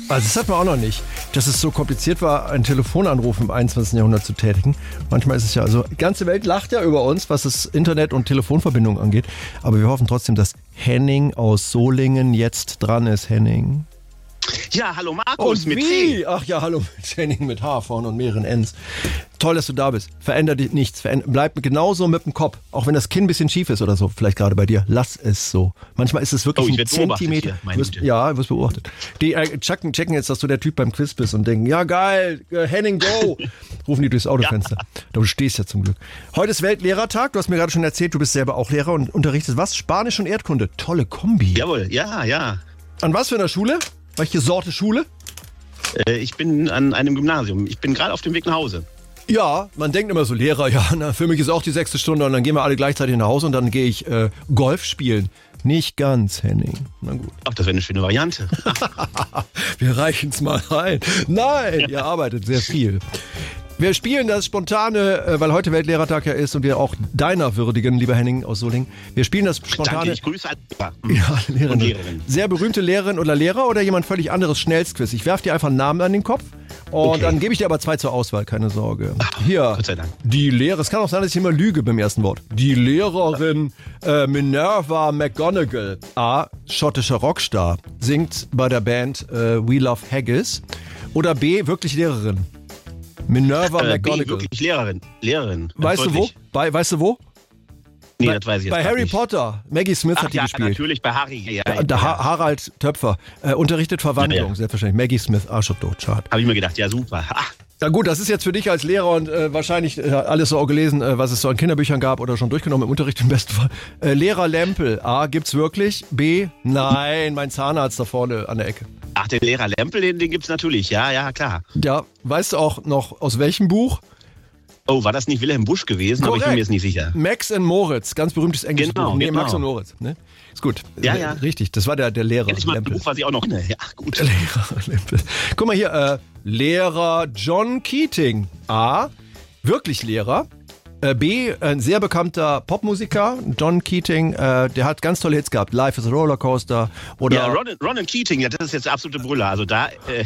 Also das hat man auch noch nicht, dass es so kompliziert war, einen Telefonanruf im 21. Jahrhundert zu tätigen. Manchmal ist es ja, also die ganze Welt lacht ja über uns, was das Internet und Telefonverbindungen angeht. Aber wir hoffen trotzdem, dass Henning aus Solingen jetzt dran ist. Henning. Ja, hallo Markus mit C. Ach ja, hallo mit Henning mit H vorne und mehreren Ns. Toll, dass du da bist. Veränder dich nichts. Bleib genauso mit dem Kopf. Auch wenn das Kinn ein bisschen schief ist oder so. Vielleicht gerade bei dir. Lass es so. Manchmal ist es wirklich ein Zentimeter. Ja, du wirst beobachtet. Die checken jetzt, dass du der Typ beim Quiz bist und denken, ja geil, Henning, go. Rufen die durchs Autofenster. Ja. Du stehst ja zum Glück. Heute ist Weltlehrertag. Du hast mir gerade schon erzählt, du bist selber auch Lehrer und unterrichtest was? Spanisch und Erdkunde. Tolle Kombi. Jawohl, ja. An was für einer Schule? Welche Sorte Schule? Ich bin an einem Gymnasium. Ich bin gerade auf dem Weg nach Hause. Ja, man denkt immer so, Lehrer, ja, für mich ist auch die 6. Stunde und dann gehen wir alle gleichzeitig nach Hause und dann gehe ich Golf spielen. Nicht ganz, Henning. Na gut. Ach, das wäre eine schöne Variante. Wir reichen es mal rein. Nein, ihr arbeitet sehr viel. Wir spielen das Spontane, weil heute Weltlehrertag ja ist und wir auch deiner würdigen, lieber Henning aus Solingen. Wir spielen das Spontane. Danke, ich grüße alle Lehrer und Lehrerin. Sehr berühmte Lehrerin oder Lehrer oder jemand völlig anderes Schnellstquiz. Ich werfe dir einfach einen Namen an den Kopf und dann gebe ich dir aber 2 zur Auswahl, keine Sorge. Hier, Gott sei Dank. Die Lehrerin, es kann auch sein, dass ich immer lüge beim ersten Wort. Die Lehrerin Minerva McGonagall, A, schottischer Rockstar, singt bei der Band We Love Haggis. Oder B, wirklich Lehrerin. Minerva McGonagall. Wirklich Lehrerin. Weißt du wo? Weißt du wo? Nee, das weiß ich jetzt Bei Harry nicht. Potter. Maggie Smith hat die gespielt. Natürlich bei Harry. Harald Töpfer. Unterrichtet Verwandlung, selbstverständlich. Maggie Smith, Arschotto, schade. Habe ich mir gedacht, ja super. Na gut, das ist jetzt für dich als Lehrer und wahrscheinlich alles so auch gelesen, was es so an Kinderbüchern gab oder schon durchgenommen im Unterricht im besten Fall. Lehrer Lempel. A, gibt's wirklich? B, nein, mein Zahnarzt da vorne an der Ecke. Ach, den Lehrer Lempel, den gibt's natürlich. Ja, klar. Ja, weißt du auch noch aus welchem Buch? Oh, war das nicht Wilhelm Busch gewesen? Korrekt. Aber ich bin mir jetzt nicht sicher. Max and Moritz, ganz berühmtes englisches Buch. Nee, genau. Max und Moritz. Ne? Ist gut. Ja. Richtig, das war der Lehrer. Endlich mal ein Buch, was ich auch noch kenne. Ja, gut. Der Lehrer Lempel. Guck mal hier, Lehrer John Keating. A, wirklich Lehrer. B, ein sehr bekannter Popmusiker, John Keating, der hat ganz tolle Hits gehabt. Life is a Rollercoaster oder... Ja, Ronan Keating, ja, das ist jetzt der absolute Brüller. Also da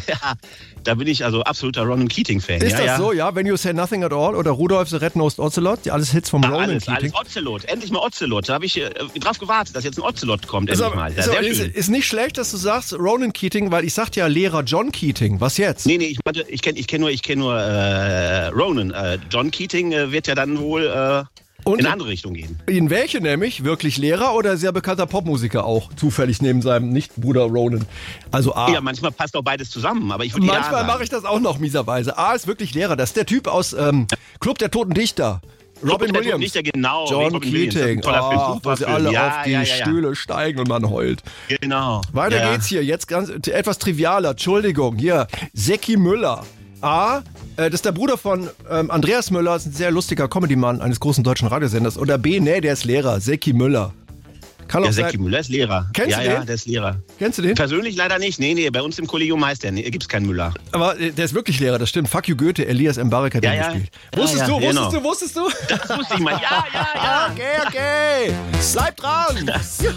bin ich also absoluter Ronan Keating-Fan. Ist das so, ja? When You Say Nothing at All oder Rudolph the Red-Nosed Ocelot, die alles Hits vom Ronan Keating. Alles Ocelot, endlich mal Ocelot. Da habe ich drauf gewartet, dass jetzt ein Ocelot kommt, endlich mal. Ja, ist nicht schlecht, dass du sagst Ronan Keating, weil ich sagte ja Lehrer John Keating. Was jetzt? Nee, ich kenn nur Ronan. John Keating wird ja dann wohl in eine andere Richtung gehen. In welche nämlich? Wirklich Lehrer oder sehr bekannter Popmusiker auch? Zufällig neben seinem Nicht-Bruder Ronan. Also A. Ja, manchmal passt auch beides zusammen, aber ich würde Manchmal mache ich das auch noch mieserweise. A ist wirklich Lehrer. Das ist der Typ aus Club der Toten Dichter. Robin Williams. Nicht, genau. John Keating. Wo sie alle auf die Stühle steigen und man heult. Genau. Weiter geht's hier. Jetzt ganz etwas trivialer. Entschuldigung. Hier. Secki Müller. A, das ist der Bruder von Andreas Müller, ist ein sehr lustiger Comedy-Mann eines großen deutschen Radiosenders. Oder B, nee, der ist Lehrer, Secki Müller. Kann auch sein. Secki Müller ist Lehrer. Kennst du den? Ja, der ist Lehrer. Kennst du den? Persönlich leider nicht. Nee, bei uns im Kollegium heißt der. Gibt's keinen Müller. Aber der ist wirklich Lehrer, das stimmt. Fuck you Goethe, Elias Mbarek hat den gespielt. Wusstest du? Das wusste ich mal. Ja. Okay. Bleib dran.